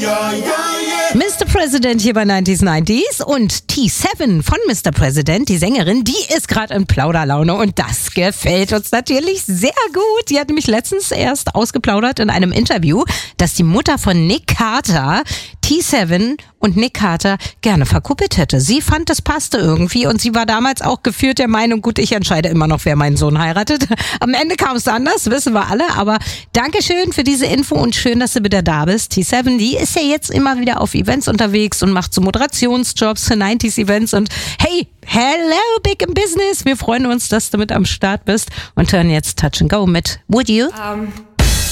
Mr. President hier bei 90s und T7 von Mr. President, die Sängerin, die ist gerade in Plauderlaune und das gefällt uns natürlich sehr gut. Die hat nämlich letztens erst ausgeplaudert in einem Interview, dass die Mutter von Nick Carter T7 und Nick Carter gerne verkuppelt hätte. Sie fand, das passte irgendwie und sie war damals auch gefühlt der Meinung, gut, ich entscheide immer noch, wer meinen Sohn heiratet. Am Ende kam es anders, wissen wir alle, aber Dankeschön für diese Info und schön, dass du wieder da bist. T7, die ist ja jetzt immer wieder auf Events unterwegs und macht so Moderationsjobs für 90s-Events und hey, hello, big in business. Wir freuen uns, dass du mit am Start bist und hören jetzt Touch and Go mit Would You?